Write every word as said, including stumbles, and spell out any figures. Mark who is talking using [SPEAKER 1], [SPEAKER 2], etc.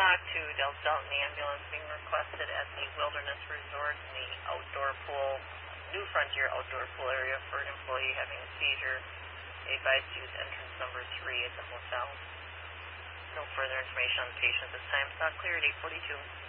[SPEAKER 1] talk to Del Dalton ambulance being requested at the Wilderness Resort in the outdoor pool, New Frontier outdoor pool area for an employee having a seizure. They advised to use entrance number three at the hotel. No further information on the patient at this time. Stock clear at eight forty-two.